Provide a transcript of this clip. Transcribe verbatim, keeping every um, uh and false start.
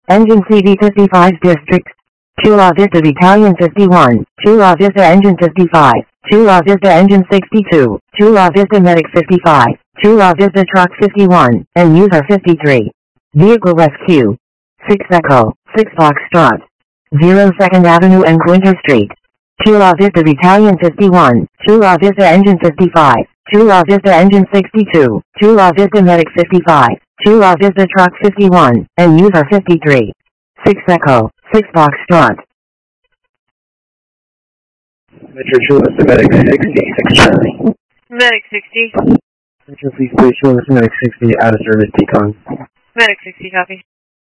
Engine C V fifty-five District. Chula Vista Battalion fifty-one, Chula Vista Engine fifty-five, Chula Vista Engine sixty-two, Chula Vista Medic fifty-five, Chula Vista Truck fifty-one, and User fifty-three. Vehicle Rescue. six Echo, six Foxtrot. zero second Avenue and Quinter Street. Chula Vista Battalion fifty-one, Chula Vista Engine fifty-five, Chula Vista Engine sixty-two, Chula Vista Medic fifty-five, Chula Vista Truck fifty-one, and User fifty-three. six Echo, six Foxtrot. Metro Chula Vista Medic sixty, six Charlie. Medic sixty. Metro Police Police Chula Vista Medic sixty, out of service, decon. Medic sixty, copy.